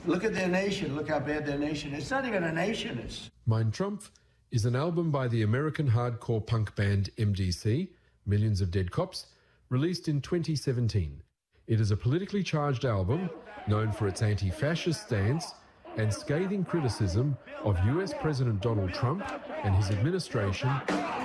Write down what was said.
Look at their nation. Look how bad their nation is. It's not even a nation. It's... Mein Trumpf is an album by the American hardcore punk band MDC, Millions of Dead Cops, released in 2017. It is a politically charged album known for its anti-fascist stance and scathing criticism of US President Donald Trump and his administration